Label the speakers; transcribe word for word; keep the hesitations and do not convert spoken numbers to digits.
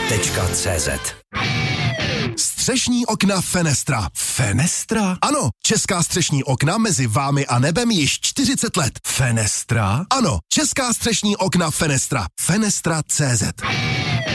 Speaker 1: tečka cé zet.
Speaker 2: Střešní okna Fenestra.
Speaker 1: Fenestra?
Speaker 2: Ano, česká střešní okna mezi vámi a nebem již čtyřicet let.
Speaker 1: Fenestra?
Speaker 2: Ano, česká střešní okna Fenestra. Fenestra tečka cé zet.